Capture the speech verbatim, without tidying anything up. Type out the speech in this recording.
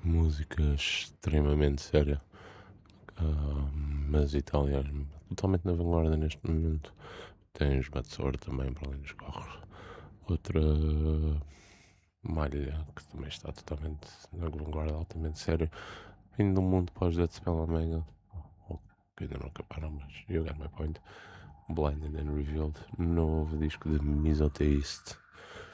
música extremamente séria, ah, mas Itália totalmente na vanguarda neste momento. Tens Matsor também, para além dos carros. Outra malha que também está totalmente na vanguarda, altamente séria. Vindo do mundo pós-Dead Spell Omega, ou que ainda não acabaram, mas you got my point. Blinded and Revealed, novo disco de Misotheist,